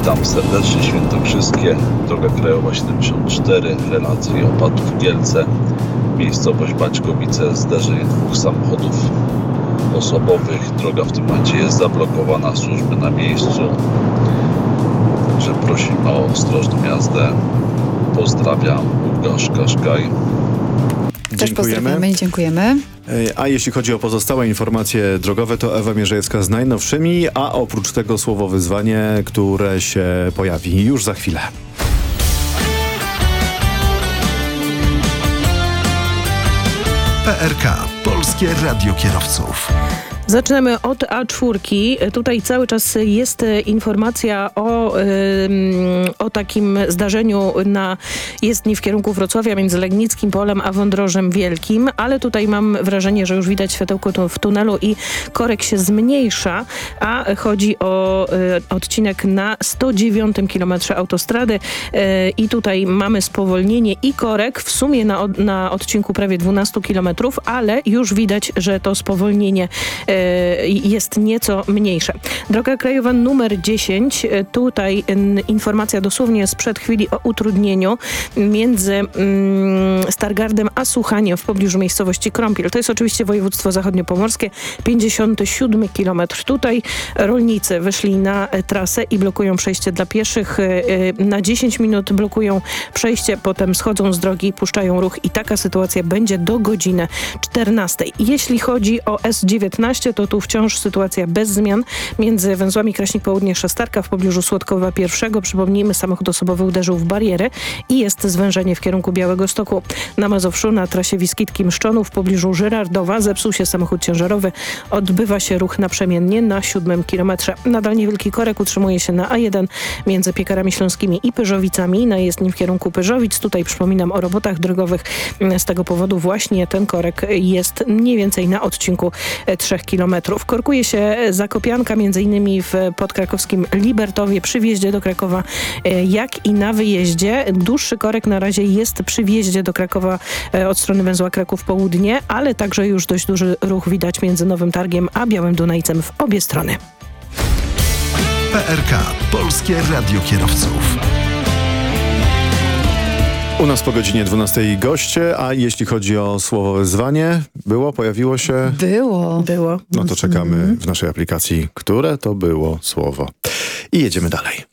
Witam serdecznie, świętokrzyskie, droga krajowa 74, relacje Opatów Kielce, miejscowość Baćkowice, zderzenie dwóch samochodów osobowych. Droga w tym momencie jest zablokowana, służby na miejscu, także prosimy o ostrożną jazdę. Pozdrawiam, Łukasz Kaszkaj. Też pozdrawiamy i dziękujemy. A jeśli chodzi o pozostałe informacje drogowe, to Ewa Mierzejewska z najnowszymi, a oprócz tego słowo wyzwanie, które się pojawi już za chwilę. PRK, Polskie Radio Kierowców. Zaczynamy od A4. Tutaj cały czas jest informacja o takim zdarzeniu na jezdni w kierunku Wrocławia między Legnickim Polem a Wądrożem Wielkim, ale tutaj mam wrażenie, że już widać światełko w tunelu i korek się zmniejsza, a chodzi o odcinek na 109 km autostrady i tutaj mamy spowolnienie i korek w sumie na odcinku prawie 12 km, ale już widać, że to spowolnienie jest nieco mniejsze. Droga krajowa numer 10. Tutaj informacja dosłownie sprzed chwili o utrudnieniu między Stargardem a Suchaniem w pobliżu miejscowości Krąpiel. To jest oczywiście województwo zachodniopomorskie. 57 km. Tutaj rolnicy wyszli na trasę i blokują przejście dla pieszych. Na 10 minut blokują przejście, potem schodzą z drogi i puszczają ruch i taka sytuacja będzie do godziny 14. Jeśli chodzi o S19, to tu wciąż sytuacja bez zmian między węzłami Kraśnik Południe-Szastarka w pobliżu Słodkowa I. Przypomnijmy, samochód osobowy uderzył w barierę i jest zwężenie w kierunku Białegostoku. Na Mazowszu na trasie Wiskitki-Mszczonów w pobliżu Żyrardowa zepsuł się samochód ciężarowy. Odbywa się ruch naprzemiennie na 7 kilometrze. Nadal niewielki korek utrzymuje się na A1 między Piekarami Śląskimi i Pyrzowicami na jezdni w kierunku Pyrzowic. Tutaj przypominam o robotach drogowych. Z tego powodu właśnie ten korek jest mniej więcej na odcinku 3 km. Korkuje się Zakopianka m.in. w podkrakowskim Libertowie przy wjeździe do Krakowa, jak i na wyjeździe. Dłuższy korek na razie jest przy wjeździe do Krakowa od strony węzła Kraków Południe, ale także już dość duży ruch widać między Nowym Targiem a Białym Dunajcem w obie strony. PRK, Polskie Radio Kierowców. U nas po godzinie 12 goście, a jeśli chodzi o słowo wyzwanie, pojawiło się? Było. No to czekamy w naszej aplikacji, które to było słowo. I jedziemy dalej.